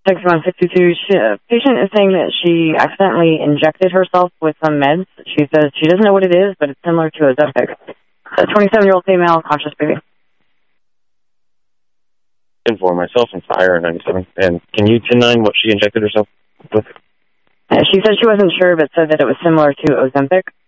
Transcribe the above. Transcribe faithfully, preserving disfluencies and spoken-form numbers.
six one six two two, she, uh, patient is saying that she accidentally injected herself with some meds. She says she doesn't know what it is, but it's similar to Ozempic. A twenty-seven-year-old female, conscious baby. For myself and Fire ninety-seven. And can you ten nine what she injected herself with? Uh, she said she wasn't sure, but said that it was similar to Ozempic.